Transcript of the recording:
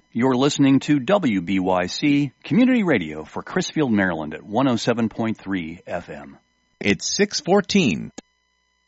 You're listening to WBYC Community Radio for Crisfield, Maryland at 107.3 FM. It's 6:14.